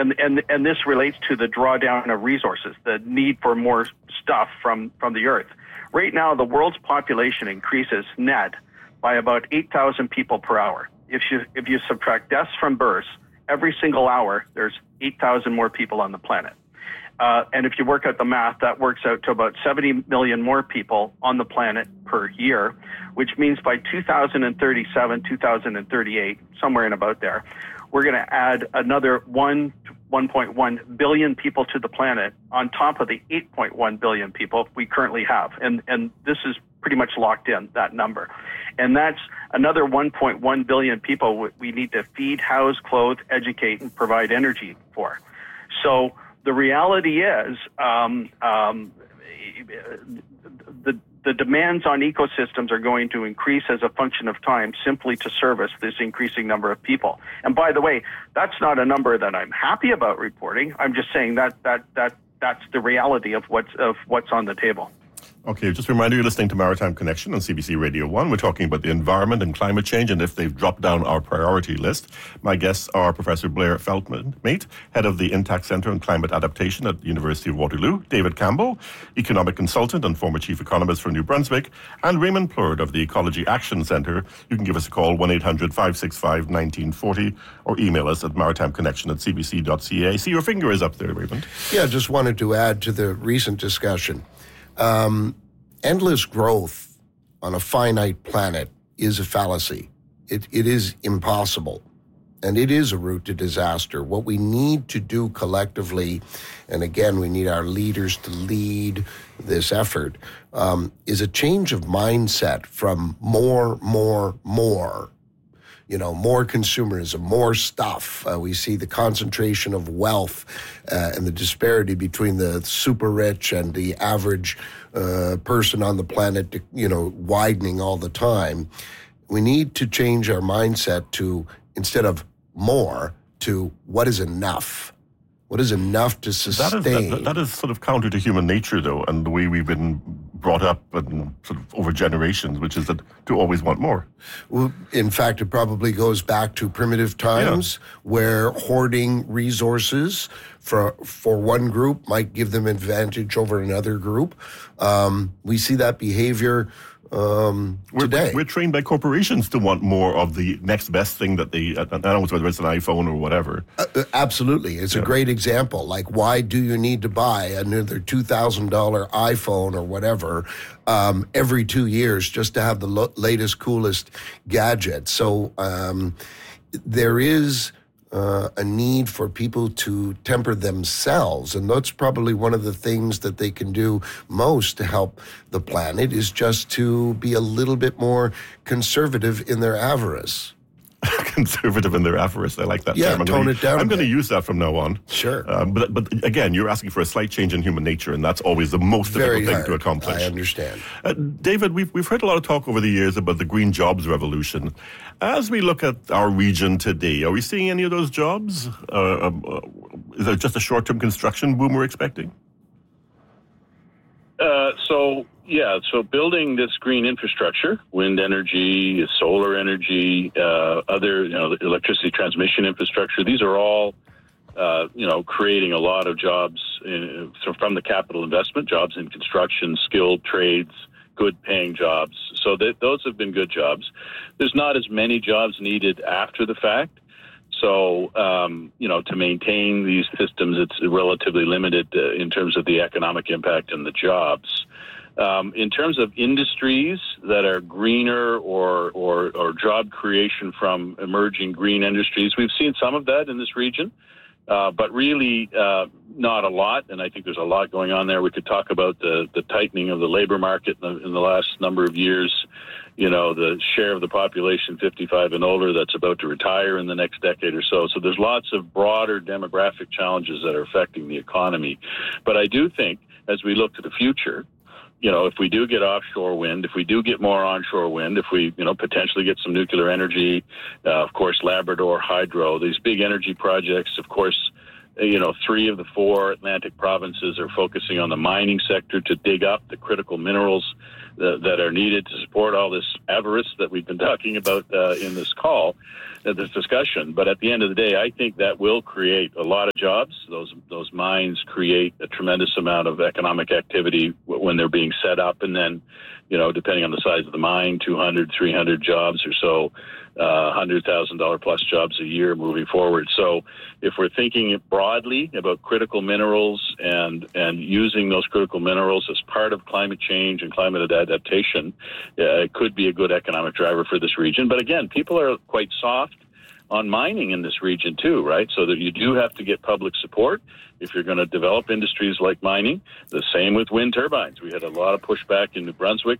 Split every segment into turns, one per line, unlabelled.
and this relates to the drawdown of resources, the need for more stuff from the earth. Right now, the world's population increases net by about 8,000 people per hour. If you subtract deaths from births, every single hour, there's 8,000 more people on the planet. And if you work out the math, that works out to about 70 million more people on the planet per year, which means by 2037, 2038, somewhere in about there, we're going to add another 1.1 billion people to the planet on top of the 8.1 billion people we currently have. And this is pretty much locked in, that number. And that's another 1.1 billion people we need to feed, house, clothe, educate, and provide energy for. So the reality is the demands on ecosystems are going to increase as a function of time simply to service this increasing number of people. And by the way, that's not a number that I'm happy about reporting. I'm just saying that's the reality of what's on the table.
Okay, just a reminder, you're listening to Maritime Connection on CBC Radio 1. We're talking about the environment and climate change and if they've dropped down our priority list. My guests are Professor Blair Feltmate, head of the Intact Centre on Climate Adaptation at the University of Waterloo, David Campbell, economic consultant and former chief economist for New Brunswick, and Raymond Plourde of the Ecology Action Centre. You can give us a call, 1-800-565-1940, or email us at maritimeconnection@cbc.ca. I see your finger is up there, Raymond.
Yeah, just wanted to add to the recent discussion. Endless growth on a finite planet is a fallacy. It is impossible, and it is a route to disaster. What we need to do collectively, and again, we need our leaders to lead this effort, is a change of mindset from more. More consumerism, more stuff. We see the concentration of wealth and the disparity between the super rich and the average person on the planet, widening all the time. We need to change our mindset to, instead of more, to what is enough? What is enough to sustain?
That is sort of counter to human nature, though, and the way we've been brought up and sort of over generations, which is that to always want more.
Well, in fact, it probably goes back to primitive times where hoarding resources for one group might give them advantage over another group. We see that behavior today.
We're trained by corporations to want more of the next best thing that they, I don't know whether it's an iPhone or whatever.
Absolutely. It's a great example. Like, why do you need to buy another $2,000 iPhone or whatever every 2 years just to have the latest, coolest gadget? So there is a need for people to temper themselves. And that's probably one of the things that they can do most to help the planet, is just to be a little bit more conservative in their avarice.
Conservative in their avarice. I like that term.
Tone it down.
I'm going to use that from now on.
Sure.
But again, you're asking for a slight change in human nature, and that's always the most difficult thing to accomplish.
I understand.
David, we've heard a lot of talk over the years about the green jobs revolution. As we look at our region today, are we seeing any of those jobs? Is it just a short-term construction boom we're expecting?
So building this green infrastructure, wind energy, solar energy, other, electricity transmission infrastructure, these are all, creating a lot of jobs from the capital investment, jobs in construction, skilled trades, good paying jobs. So those have been good jobs. There's not as many jobs needed after the fact. So, to maintain these systems, it's relatively limited in terms of the economic impact and the jobs. In terms of industries that are greener or job creation from emerging green industries, we've seen some of that in this region, but really not a lot. And I think there's a lot going on there. We could talk about the tightening of the labor market in the last number of years. The share of the population 55 and older that's about to retire in the next decade or so. So there's lots of broader demographic challenges that are affecting the economy. But I do think as we look to the future, if we do get offshore wind, if we do get more onshore wind, if we, potentially get some nuclear energy, of course, Labrador hydro, these big energy projects, of course, 3 of the 4 Atlantic provinces are focusing on the mining sector to dig up the critical minerals that are needed to support all this avarice that we've been talking about in this call, this discussion. But at the end of the day, I think that will create a lot of jobs. Those mines create a tremendous amount of economic activity when they're being set up, and then, depending on the size of the mine, 200, 300 jobs or so, $100,000 plus jobs a year moving forward. So if we're thinking broadly about critical minerals and using those critical minerals as part of climate change and climate adaptation, it could be a good economic driver for this region. But again, people are quite soft on mining in this region too, right? So that you do have to get public support if you're going to develop industries like mining. The same with wind turbines. We had a lot of pushback in New Brunswick,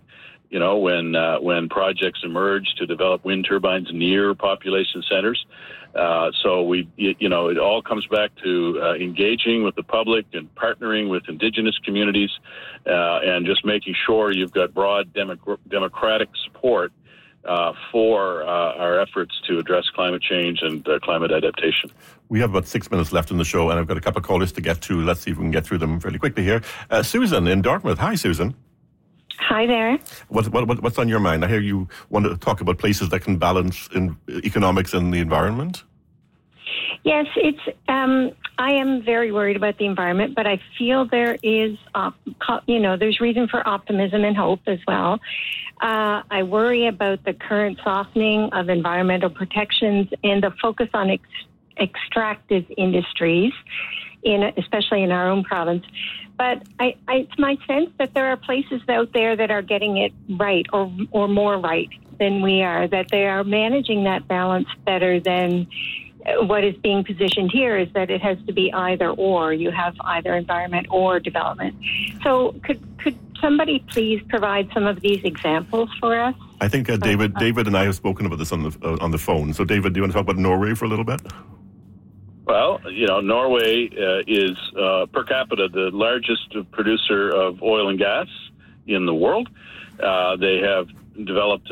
when projects emerged to develop wind turbines near population centers. So it all comes back to engaging with the public and partnering with Indigenous communities, and just making sure you've got broad democratic support for our efforts to address climate change and climate adaptation.
We have about 6 minutes left in the show, and I've got a couple of callers to get to. Let's see if we can get through them fairly quickly here. Susan in Dartmouth. Hi, Susan.
Hi there.
What's on your mind? I hear you want to talk about places that can balance in economics and the environment.
Yes, I am very worried about the environment, but I feel there is, there's reason for optimism and hope as well. I worry about the current softening of environmental protections and the focus on extractive industries, especially in our own province. But it's my sense that there are places out there that are getting it right or more right than we are, that they are managing that balance better than what is being positioned here is that it has to be either or. You have either environment or development. So could somebody please provide some of these examples for us?
I think David and I have spoken about this on the phone. So David, do you want to talk about Norway for a little bit?
Well, Norway is per capita the largest producer of oil and gas in the world. They have developed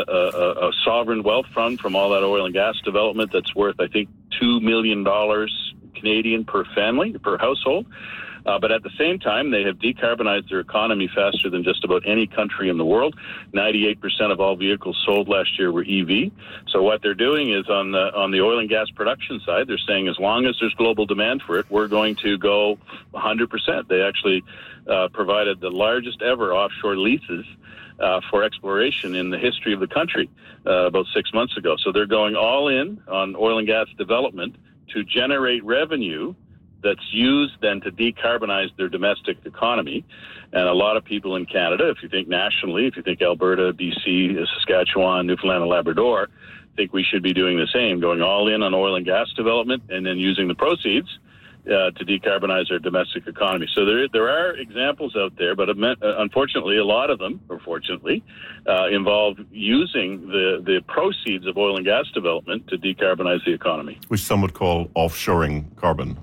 a sovereign wealth fund from all that oil and gas development that's worth, I think, $2 million Canadian per family, per household. But at the same time, they have decarbonized their economy faster than just about any country in the world. 98% of all vehicles sold last year were EV. So what they're doing is on the oil and gas production side, they're saying as long as there's global demand for it, we're going to go 100%. They actually provided the largest ever offshore leases for exploration in the history of the country about 6 months ago. So they're going all in on oil and gas development to generate revenue that's used then to decarbonize their domestic economy. And a lot of people in Canada, if you think nationally, if you think Alberta, BC, Saskatchewan, Newfoundland and Labrador, think we should be doing the same, going all in on oil and gas development and then using the proceeds to decarbonize our domestic economy. So there are examples out there, but unfortunately, a lot of them, or fortunately, involve using the proceeds of oil and gas development to decarbonize the economy.
Which some would call offshoring carbon.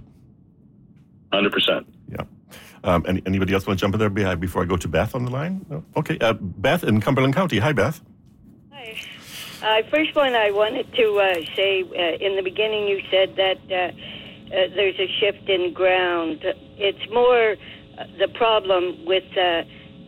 100%.
Yeah. Anybody else want to jump in there before I go to Beth on the line? No? Okay. Beth in Cumberland County. Hi, Beth.
Hi. First one, I wanted to say in the beginning you said that there's a shift in ground. It's more the problem with this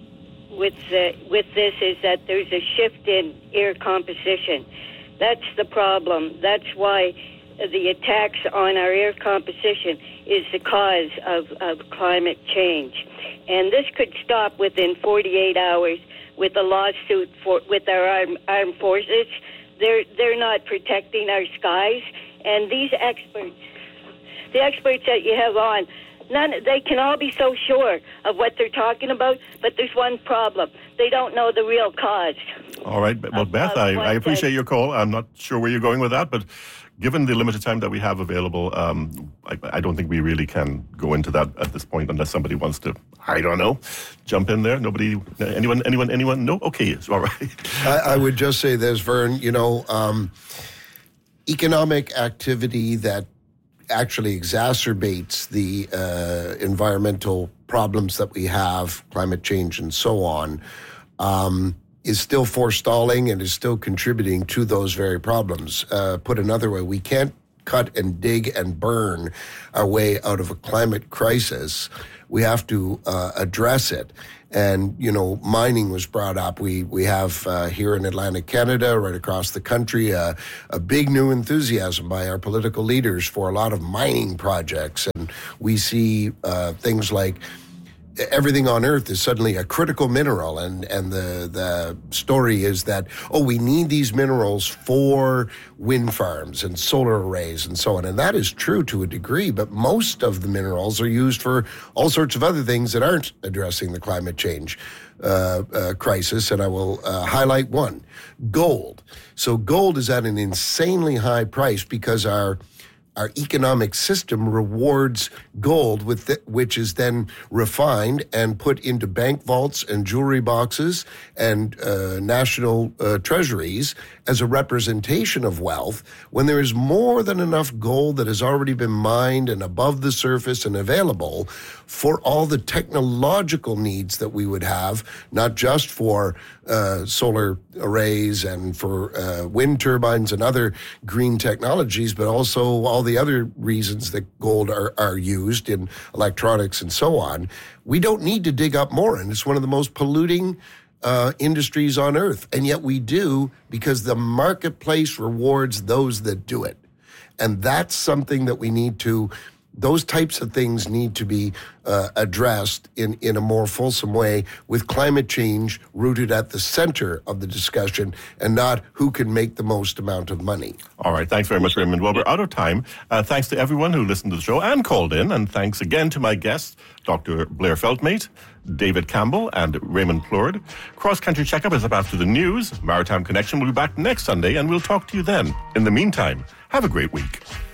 is that there's a shift in air composition. That's the problem. That's why the attacks on our air composition is the cause of climate change. And this could stop within 48 hours with a lawsuit with our armed forces. They're not protecting our skies. And these experts, the experts that you have on, they can all be so sure of what they're talking about, but there's one problem. They don't know the real cause.
All right. Well, Beth, I appreciate your call. I'm not sure where you're going with that, but given the limited time that we have available, I don't think we really can go into that at this point unless somebody wants to, I don't know, jump in there. Nobody, anyone? No? Okay, it's all right.
I would just say this, Vern, economic activity that actually exacerbates the environmental problems that we have, climate change and so on, is still forestalling and is still contributing to those very problems. Put another way, we can't cut and dig and burn our way out of a climate crisis. We have to address it. And, mining was brought up. We have here in Atlantic Canada, right across the country, a big new enthusiasm by our political leaders for a lot of mining projects. And we see things like everything on Earth is suddenly a critical mineral, and the story is that, we need these minerals for wind farms and solar arrays and so on. And that is true to a degree, but most of the minerals are used for all sorts of other things that aren't addressing the climate change crisis, and I will highlight one: gold. So gold is at an insanely high price because our economic system rewards gold, which is then refined and put into bank vaults and jewelry boxes and national treasuries as a representation of wealth, when there is more than enough gold that has already been mined and above the surface and available for all the technological needs that we would have, not just for solar arrays and for wind turbines and other green technologies, but also all the other reasons that gold are used in electronics and so on. We don't need to dig up more, and it's one of the most polluting industries on Earth. And yet we do, because the marketplace rewards those that do it. And that's something that we need to, those types of things need to be addressed in a more fulsome way, with climate change rooted at the center of the discussion and not who can make the most amount of money.
All right. Thanks very much, Raymond. Well, we're out of time. Thanks to everyone who listened to the show and called in. And thanks again to my guests, Dr. Blair Feltmate, David Campbell, and Raymond Plourde. Cross Country Checkup is up after the news. Maritime Connection will be back next Sunday, and we'll talk to you then. In the meantime, have a great week.